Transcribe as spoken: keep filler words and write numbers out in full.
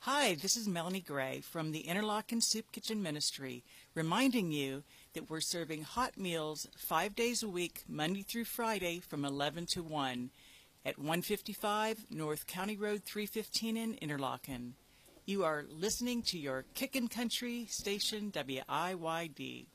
Hi, this is Melanie Gray from the Interlochen Soup Kitchen Ministry, reminding you that we're serving hot meals five days a week, Monday through Friday from eleven to one at one fifty-five North County Road three fifteen in Interlochen. You are listening to your Kickin' Country station, W I Y D.